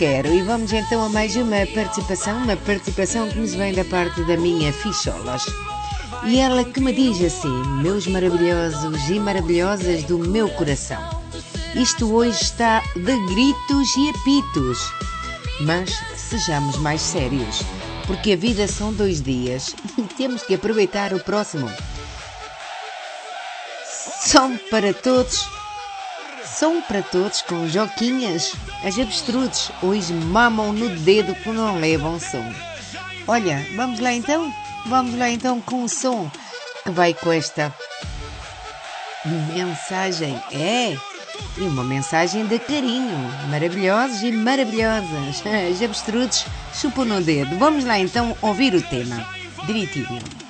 Quero, e vamos então a mais uma participação que nos vem da parte da minha Ficholas. E ela que me diz assim: meus maravilhosos e maravilhosas do meu coração, isto hoje está de gritos e apitos, mas sejamos mais sérios, porque a vida são 2 dias e temos que aproveitar o próximo. Som para todos com Joquinhas. As avestrudes hoje mamam no dedo que não levam som. Olha, vamos lá então com o som que vai com esta mensagem. E uma mensagem de carinho. Maravilhosos e maravilhosas. As avestrudes chupam no dedo. Vamos lá então ouvir o tema direitinho.